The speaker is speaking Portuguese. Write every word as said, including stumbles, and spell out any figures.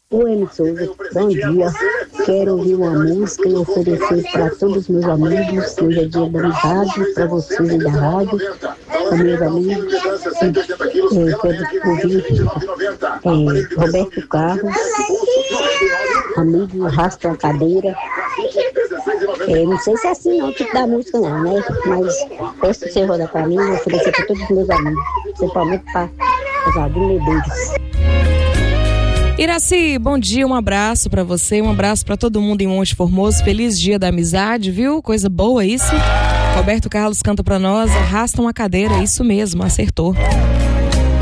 O M. Souza, bom dia. Quero ouvir uma música e oferecer para todos os meus amigos. Hoje é dia da amizade, para vocês aí da rádio, para meus amigos. É, quero ouvir é, Roberto Carlos, amigo, arrasta a cadeira. É, não sei se é assim não, o tipo da música não, né? Mas peço que você rodar para mim e oferecer para todos os meus amigos, principalmente para Jardim Medeiros. Iraci, bom dia, um abraço pra você, um abraço pra todo mundo em Monte Formoso, feliz dia da amizade, viu? Coisa boa isso. Roberto Carlos canta pra nós, arrasta uma cadeira, isso mesmo, acertou.